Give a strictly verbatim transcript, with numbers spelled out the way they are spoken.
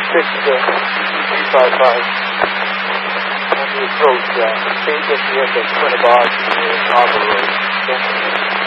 fix the three five five on the approach. Uh, stay at the end of Quinnipiac and Harbor Road. Okay?